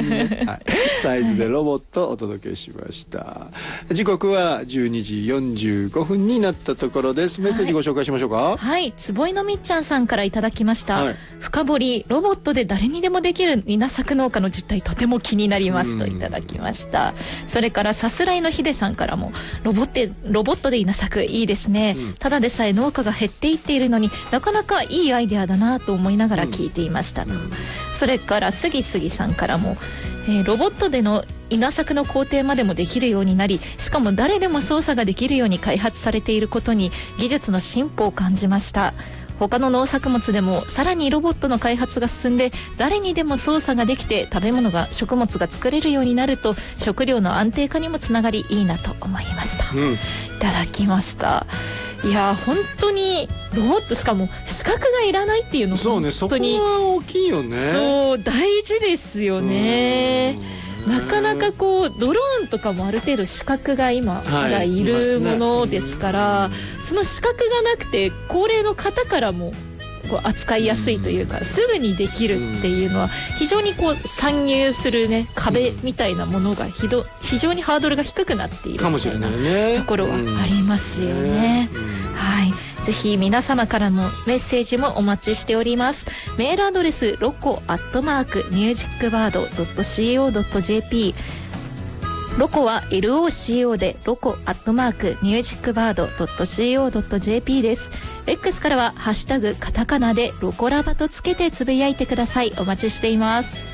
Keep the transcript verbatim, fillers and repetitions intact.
ね、はい、サイズでロボットをお届けしました。時刻はじゅうにじよんじゅうごふんになったところです。メッセージご紹介しましょうか。 はい、はい、坪井のみっちゃんさんからいただきました、はい、深掘りロボットで誰にでもできる稲作農家の実態とても気になりますといただきました。それからさすらいのひでさんからもロボットロボットで稲作いいですね、うん、ただでさえ農家が減っていっているのになかなかいいアイデアだなと思いながら聞いていましたと、うん、それからすぎすぎさんからも、えー、ロボットでの稲作の工程までもできるようになり、しかも誰でも操作ができるように開発されていることに技術の進歩を感じました。他の農作物でもさらにロボットの開発が進んで誰にでも操作ができて食べ物が食物が作れるようになると食料の安定化にもつながりいいなと思いました、うん、いただきました。いや本当にロボットしかも資格がいらないっていうのそうね、そこは大きいよね。 そう大事ですよね。なかなかこうドローンとかもある程度資格が今からいるものですから、はいね、その資格がなくて高齢の方からもこう扱いやすいというかすぐにできるっていうのは非常にこう参入するね壁みたいなものがひど非常にハードルが低くなっているかもしれないねところはありますよね。はい、ぜひ皆様からのメッセージもお待ちしております。メールアドレスロコアットマークミュージックバードドットシーオードットジェーピー、ロコは エルオーシーオー でロコアットマークミュージックバードドットシーオードットジェーピー です。 X からはハッシュタグカタカナでロコラバとつけてつぶやいてください。お待ちしています。